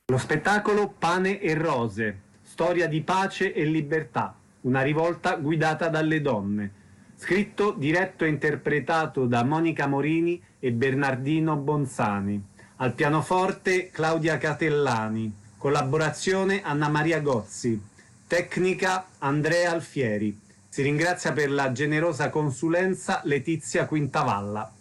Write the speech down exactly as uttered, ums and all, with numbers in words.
Lo spettacolo Pane e Rose, storia di pace e libertà, una rivolta guidata dalle donne. Scritto, diretto e interpretato da Monica Morini e Bernardino Bonzani. Al pianoforte Claudia Catellani. Collaborazione Anna Maria Gozzi. Tecnica Andrea Alfieri. Si ringrazia per la generosa consulenza Letizia Quintavalla.